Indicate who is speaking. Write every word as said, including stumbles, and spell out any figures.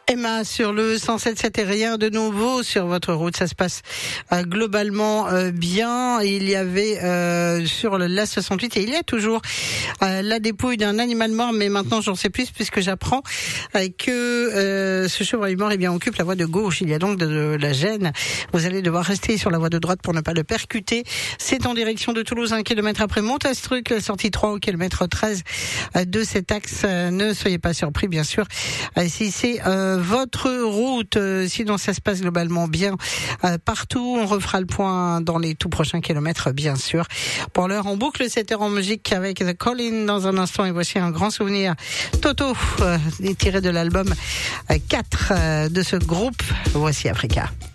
Speaker 1: Emma sur le cent sept virgule sept et rien de nouveau sur votre route. Ça se passe euh, globalement euh, bien. Il y avait euh, sur l'A soixante-huit et il y a toujours euh, la dépouille d'un animal mort, mais maintenant j'en sais plus puisque j'apprends euh, que euh, ce chevreuil mort eh bien, occupe la voie de gauche. Il y a donc de, de la gêne. Vous allez devoir rester sur la voie de droite pour ne pas le percuter. C'est en direction de Toulouse, un kilomètre après Montastruc, sortie trois au kilomètre treize de cet axe. Ne soyez pas surpris, bien sûr, si c'est euh, votre route. Sinon, ça se passe globalement bien euh, partout. On refera le point dans les tout prochains kilomètres, bien sûr. Pour l'heure, on boucle cette heure en musique avec The Calling dans un instant. Et voici un grand souvenir. Toto, euh, tiré de l'album euh, quatre euh, de ce groupe. Voici Africa.